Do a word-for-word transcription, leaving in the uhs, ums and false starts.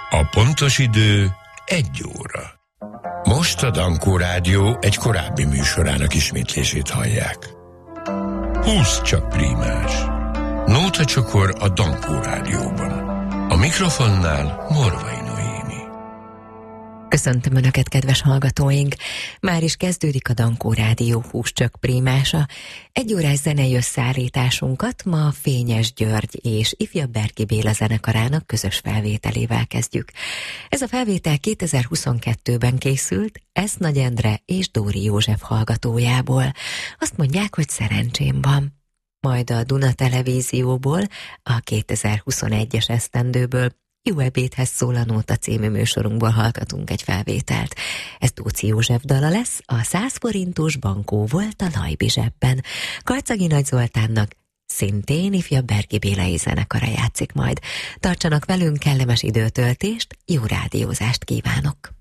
A pontos idő egy óra. Most a Dankó Rádió egy korábbi műsorának ismétlését hallják. húsz csak prímás. Nóta csokor a Dankó Rádióban. A mikrofonnál Morvai Noémi. Köszöntöm Önöket, kedves hallgatóink! Már is kezdődik a Dankó Rádió húsz csak prímása. Egy órás zenei összeállításunkat ma Fényes György és Ifjabb Berki Béla zenekarának közös felvételével kezdjük. Ez a felvétel kétezer-huszonkettőben készült Esz Nagy Endre és Dóri József hallgatójából. Azt mondják, hogy szerencsém van. Majd a Duna Televízióból, a kétezer-huszonegyes esztendőből Jó ebédhez szól a Nóta című műsorunkból hallgatunk egy felvételt. Ez Dóci József dala lesz, a száz forintos bankó volt a Lajbi zsebben. Karcagi Nagy Zoltánnak szintén Ifjabb Berki Bélai zenekara játszik majd. Tartsanak velünk, kellemes időtöltést, jó rádiózást kívánok!